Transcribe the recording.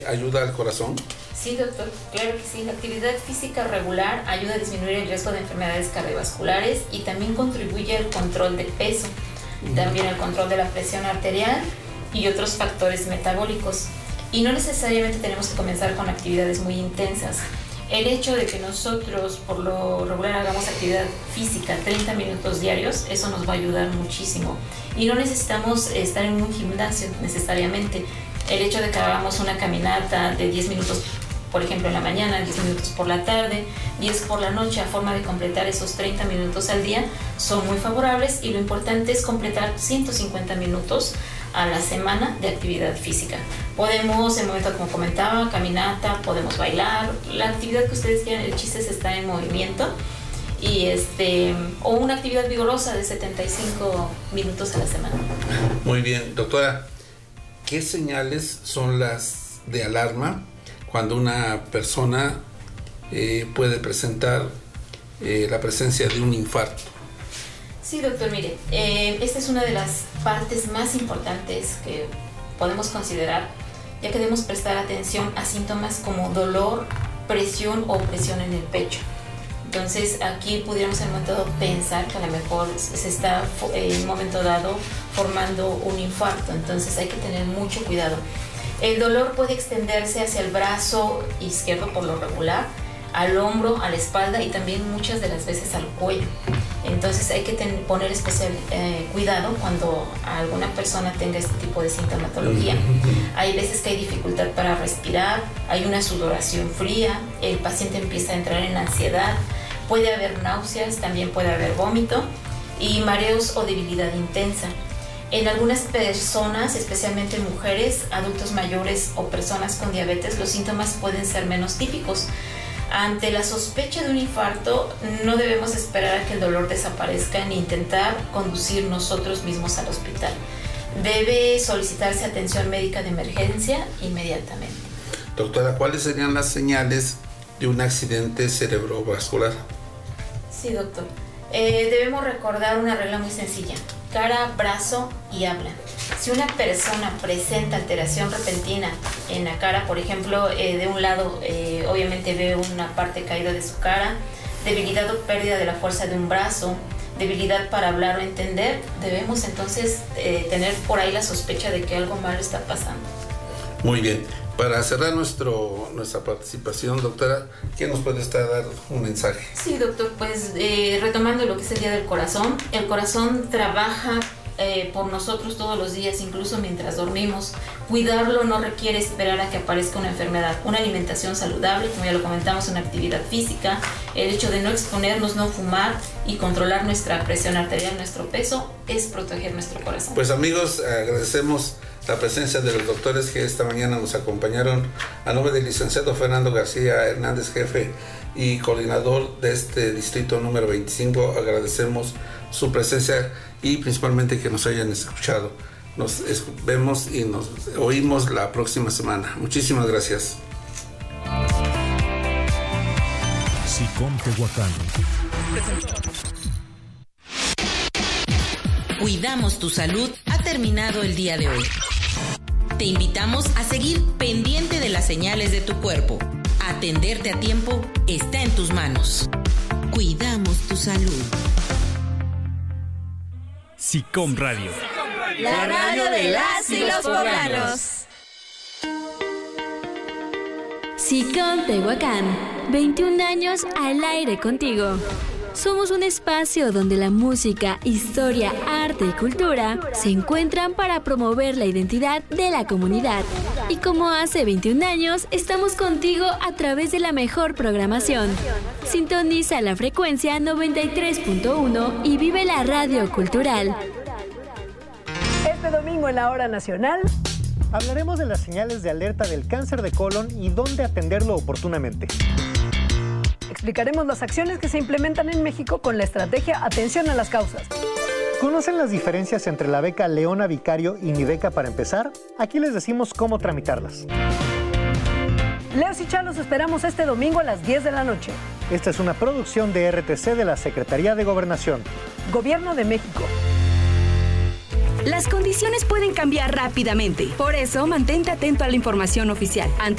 ¿Ayuda al corazón? Sí, doctor, claro que sí. La actividad física regular ayuda a disminuir el riesgo de enfermedades cardiovasculares y también contribuye al control del peso, también al control de la presión arterial y otros factores metabólicos. Y no necesariamente tenemos que comenzar con actividades muy intensas. El hecho de que nosotros por lo regular hagamos actividad física 30 minutos diarios, eso nos va a ayudar muchísimo. Y no necesitamos estar en un gimnasio necesariamente. El hecho de que hagamos una caminata de 10 minutos, por ejemplo, en la mañana, 10 minutos por la tarde, 10 por la noche, a forma de completar esos 30 minutos al día, son muy favorables, y lo importante es completar 150 minutos a la semana de actividad física. Podemos, en momento como comentaba, caminata, podemos bailar, la actividad que ustedes quieran. El chiste es estar en movimiento, y o una actividad vigorosa de 75 minutos a la semana. Muy bien, doctora, ¿qué señales son las de alarma cuando una persona puede presentar la presencia de un infarto? Sí, doctor, mire, esta es una de las partes más importantes que podemos considerar, ya que debemos prestar atención a síntomas como dolor, presión o opresión en el pecho. Entonces, aquí pudiéramos en un momento dado pensar que a lo mejor se está en un momento dado formando un infarto. Entonces, hay que tener mucho cuidado. El dolor puede extenderse hacia el brazo izquierdo por lo regular, al hombro, a la espalda y también muchas de las veces al cuello. Entonces hay que poner especial cuidado cuando alguna persona tenga este tipo de sintomatología. Hay veces que hay dificultad para respirar, hay una sudoración fría, el paciente empieza a entrar en ansiedad, puede haber náuseas, también puede haber vómito y mareos o debilidad intensa. En algunas personas, especialmente mujeres, adultos mayores o personas con diabetes, los síntomas pueden ser menos típicos. Ante la sospecha de un infarto, no debemos esperar a que el dolor desaparezca ni intentar conducir nosotros mismos al hospital. Debe solicitarse atención médica de emergencia inmediatamente. Doctora, ¿cuáles serían las señales de un accidente cerebrovascular? Sí, doctor. Debemos recordar una regla muy sencilla: cara, brazo y habla. Si una persona presenta alteración repentina en la cara, por ejemplo, de un lado obviamente ve una parte caída de su cara, debilidad o pérdida de la fuerza de un brazo, debilidad para hablar o entender, debemos entonces tener por ahí la sospecha de que algo malo está pasando. Muy bien. Para cerrar nuestra participación, doctora, ¿quién nos puede dar un mensaje? Sí, doctor, pues retomando lo que es el Día del Corazón, el corazón trabaja por nosotros todos los días, incluso mientras dormimos. Cuidarlo no requiere esperar a que aparezca una enfermedad. Una alimentación saludable, como ya lo comentamos, una actividad física, el hecho de no exponernos, no fumar y controlar nuestra presión arterial, nuestro peso, es proteger nuestro corazón. Pues amigos, agradecemos la presencia de los doctores que esta mañana nos acompañaron. A nombre del licenciado Fernando García Hernández, jefe y coordinador de este distrito número 25, agradecemos su presencia y principalmente que nos hayan escuchado. Nos vemos y nos oímos la próxima semana. Muchísimas gracias. SICOM Tehuacán. Cuidamos tu salud ha terminado el día de hoy. Te invitamos a seguir pendiente de las señales de tu cuerpo. Atenderte a tiempo está en tus manos. Cuidamos tu salud. SICOM Radio. La radio de las y los poblanos. SICOM Tehuacán, 21 años al aire contigo. Somos un espacio donde la música, historia, arte y cultura se encuentran para promover la identidad de la comunidad. Y como hace 21 años, estamos contigo a través de la mejor programación. Sintoniza la frecuencia 93.1 y vive la radio cultural. Este domingo en la Hora Nacional hablaremos de las señales de alerta del cáncer de colon y dónde atenderlo oportunamente. Explicaremos las acciones que se implementan en México con la estrategia Atención a las Causas. ¿Conocen las diferencias entre la beca Leona Vicario y Mi Beca para Empezar? Aquí les decimos cómo tramitarlas. Leos y Chá los esperamos este domingo a las 10 de la noche. Esta es una producción de RTC de la Secretaría de Gobernación. Gobierno de México. Las condiciones pueden cambiar rápidamente. Por eso, mantente atento a la información oficial.